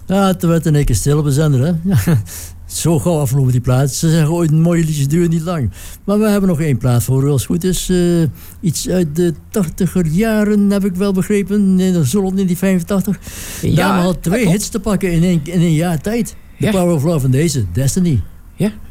Ja, het werd in één keer stil op de zender, hè. Ja, zo gauw afgelopen die plaat. Ze zeggen ooit mooie liedjes duren niet lang. Maar we hebben nog 1 plaat voor u als het goed is. Iets uit de 80er jaren, heb ik wel begrepen. Zo rond 1985. Ja, Dame had 2 hits te pakken in één jaar tijd. The Power of Love en deze, Destiny. Ja.